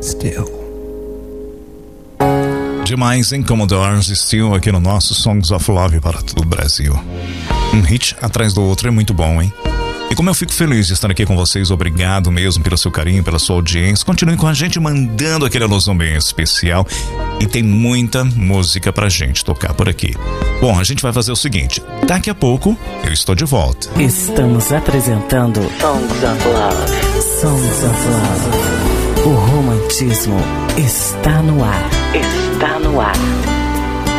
Still. Demais, hein? Commodores Still aqui no nosso Songs of Love para todo o Brasil. Um hit atrás do outro é muito bom, hein? E como eu fico feliz de estar aqui com vocês, obrigado mesmo pelo seu carinho, pela sua audiência. Continue com a gente mandando aquele alusão bem especial. E tem muita música pra gente tocar por aqui. Bom, a gente vai fazer o seguinte: daqui a pouco eu estou de volta. Estamos apresentando Songs of Love. Songs of Love. O romantismo está no ar. Está no ar.